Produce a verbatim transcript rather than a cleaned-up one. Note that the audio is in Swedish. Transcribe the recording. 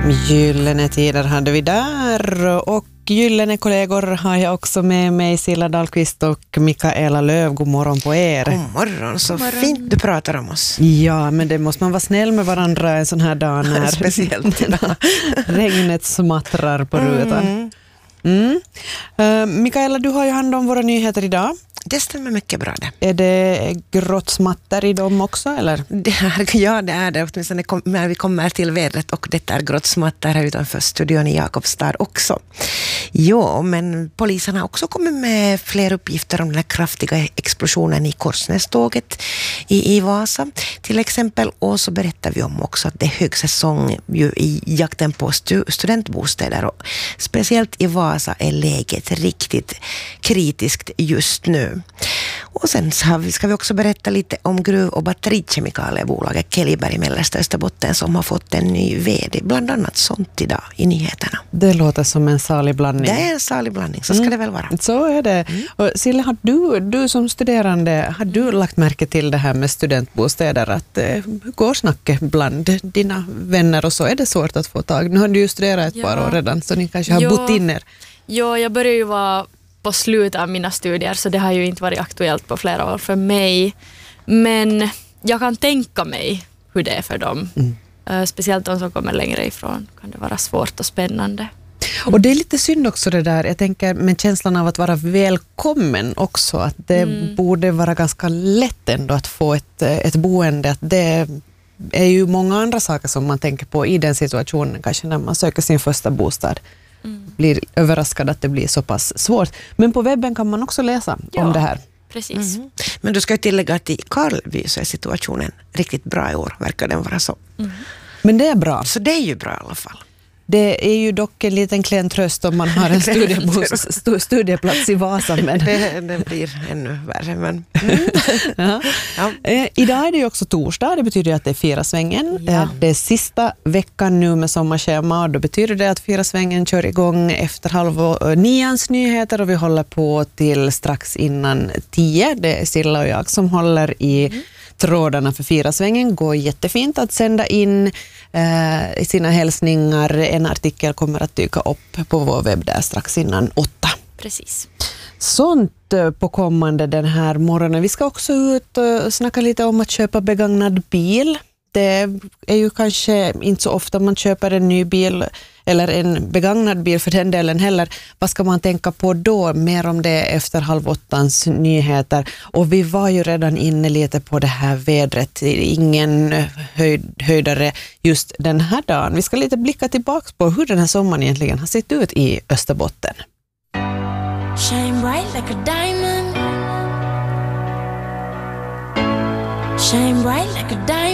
Gyllene tider hade vi där, och gyllene kollegor har jag också med mig, Silla Dahlqvist och Mikaela Löv. God morgon på er. God morgon, så God morgon. fint du pratar om oss. Ja, men det måste man vara snäll med varandra en sån här dag när Speciellt idag. regnet smattrar på rutan. Mm. Mm. Uh, Mikaela, du har ju hand om våra nyheter idag. Det stämmer mycket bra det. Är det grått smatter i dem också, eller? Det är, ja, det är det. Åtminstone kom, när vi kommer till vädret, och det är grått smatter här utanför studion i Jakobstad också. Jo, men polisen har också kommit med fler uppgifter om den här kraftiga explosionen i Korsnäståget i, i Vasa. Till exempel, och så berättar vi om också att det är högsäsong ju i jakten på stu, studentbostäder. Och speciellt i Vasa är läget riktigt kritiskt just nu. Och sen ska vi, ska vi också berätta lite om gruv- och batterikemikaliebolaget Keliber i mellersta Österbotten, som har fått en ny vd. Bland annat sånt idag i nyheterna. Det låter som en salig blandning. Det är en salig blandning, så ska Mm. det väl vara. Så är det. Mm. Och Silla, har du, du som studerande, har du lagt märke till det här med studentbostäder? Att, eh, hur går snacket bland dina vänner och så? Är det svårt att få tag? Nu har du ju studerat ett Ja. par år redan, så ni kanske har Ja. bott in er. Jo, jag börjar ju vara på slutet av mina studier, så det har ju inte varit aktuellt på flera år för mig. Men jag kan tänka mig hur det är för dem. Mm. Uh, speciellt de som kommer längre ifrån kan det vara svårt och spännande. Och det är lite synd också det där, jag tänker med känslan av att vara välkommen också, att det Mm. borde vara ganska lätt ändå att få ett, ett boende, att det är ju många andra saker som man tänker på i den situationen, kanske när man söker sin första bostad. Mm. Blir överraskad att det blir så pass svårt. Men på webben kan man också läsa Ja. om det här. Precis. Mm. Men du ska ju tillägga att i Karlby så är situationen riktigt bra i år, verkar den vara så. Mm. Men det är bra. Så det är ju bra i alla fall. Det är ju dock en liten klen tröst om man har en studiebos, stu, studieplats i Vasa. Men Det, det blir ännu värre. Men, mm. ja. Ja. Eh, idag är det ju också torsdag, det betyder att det är Fyra-svängen. Ja. Eh, det är sista veckan nu med sommarschema, och då betyder det att Fyra-svängen kör igång efter halv och, nians nyheter, och vi håller på till strax innan tio. Det är Silla och jag som håller i mm. trådarna för Fyra-svängen. Går jättefint att sända in eh, sina hälsningar. En artikel kommer att dyka upp på vår webb där strax innan åtta. Precis. Sånt eh, på kommande den här morgonen. Vi ska också ut och snacka lite om att köpa begagnad bil. Det är ju kanske inte så ofta man köper en ny bil eller en begagnad bil för den delen heller. Vad ska man tänka på då? Mer om det efter halv åttans nyheter. Och vi var ju redan inne lite på det här vädret. Ingen höjd, höjdare just den här dagen. Vi ska lite blicka tillbaka på hur den här sommaren egentligen har sett ut i Österbotten. Shine bright like a diamond. Shine bright like a diamond.